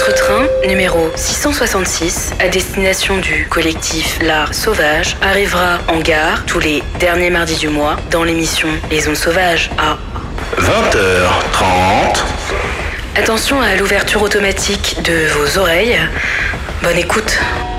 Votre train, numéro 666, à destination du collectif L'Art Sauvage, arrivera en gare tous les derniers mardis du mois dans l'émission Les Zones Sauvages à 20h30. Attention à l'ouverture automatique de vos oreilles. Bonne écoute.